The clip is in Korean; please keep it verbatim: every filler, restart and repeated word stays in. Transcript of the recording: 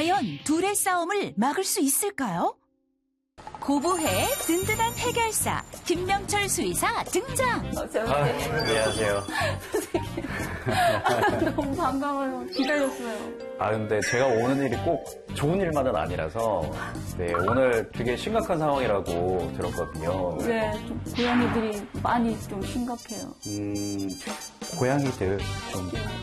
과연 둘의 싸움을 막을 수 있을까요? 고부해 든든한 해결사 김명철 수의사 등장. 어, 아, 안녕하세요. 너무 반가워요. 기다렸어요. 아, 근데 제가 오는 일이 꼭 좋은 일만은 아니라서, 네, 오늘 되게 심각한 상황이라고 들었거든요. 네, 좀 고양이들이 많이 좀 심각해요. 음, 고양이들 좀